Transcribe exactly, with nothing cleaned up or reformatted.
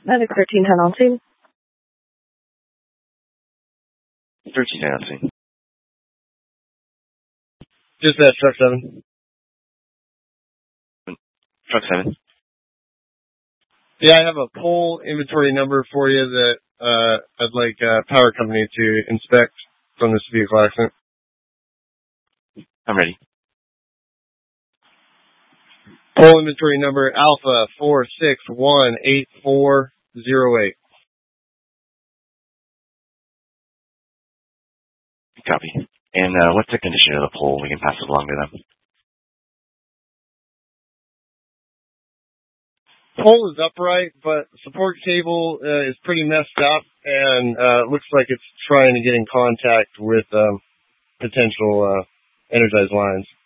Medic thirteen ten on scene. thirteen ten on scene. Just that truck seven. Truck seven. Yeah, I have a pole inventory number for you that uh, I'd like uh, power company to inspect from this vehicle accident. I'm ready. Pole inventory number Alpha four six one eight four zero eight. Copy. And uh, what's the condition of the pole? We can pass it along to them. Pole is upright, but support cable uh, is pretty messed up, and uh, looks like it's trying to get in contact with um, potential uh, energized lines.